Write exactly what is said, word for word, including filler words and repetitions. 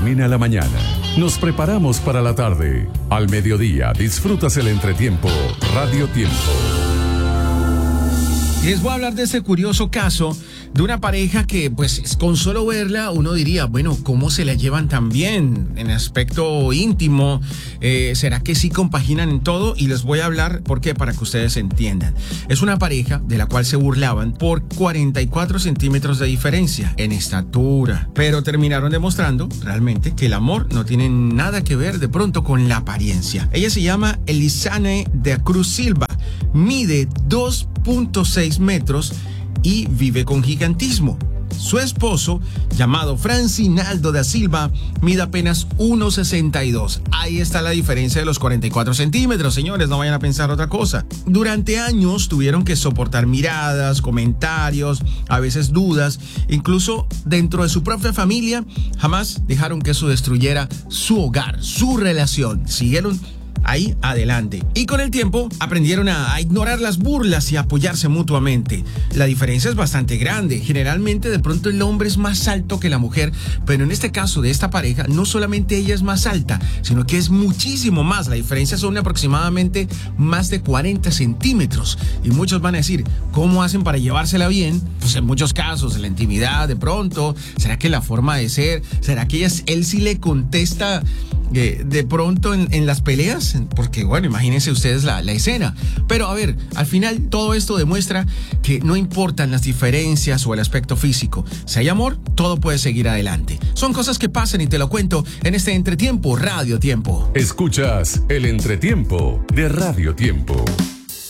termina la mañana. Nos preparamos para la tarde. Al mediodía disfrutas el entretiempo Radio Tiempo. Les voy a hablar de este curioso caso de una pareja que, pues, con solo verla uno diría, bueno, ¿cómo se la llevan tan bien en aspecto íntimo? Eh, ¿Será que sí compaginan en todo? Y les voy a hablar, ¿por qué? Para que ustedes entiendan. Es una pareja de la cual se burlaban por cuarenta y cuatro centímetros de diferencia en estatura, pero terminaron demostrando realmente que el amor no tiene nada que ver de pronto con la apariencia. Ella se llama Elisane de Cruz Silva, mide dos punto seis metros y vive con gigantismo. Su esposo, llamado Francinaldo da Silva, mide apenas uno sesenta y dos. Ahí está la diferencia de los cuarenta y cuatro centímetros, señores, no vayan a pensar otra cosa. Durante años tuvieron que soportar miradas, comentarios, a veces dudas, incluso dentro de su propia familia, jamás dejaron que eso destruyera su hogar, su relación. Siguieron ahí adelante. Y con el tiempo aprendieron a, a ignorar las burlas y a apoyarse mutuamente. La diferencia es bastante grande. Generalmente de pronto el hombre es más alto que la mujer, pero en este caso de esta pareja no solamente ella es más alta, sino que es muchísimo más. La diferencia son aproximadamente más de cuarenta centímetros. Y muchos van a decir, ¿cómo hacen para llevársela bien? Pues en muchos casos, en la intimidad de pronto. ¿Será que la forma de ser? ¿Será que ella, él sí le contesta de, de pronto en, en las peleas? Porque bueno, imagínense ustedes la, la escena. Pero a ver, al final todo esto demuestra que no importan las diferencias o el aspecto físico. Si hay amor, todo puede seguir adelante. Son cosas que pasan y te lo cuento en este entretiempo Radio Tiempo. Escuchas el entretiempo de Radio Tiempo.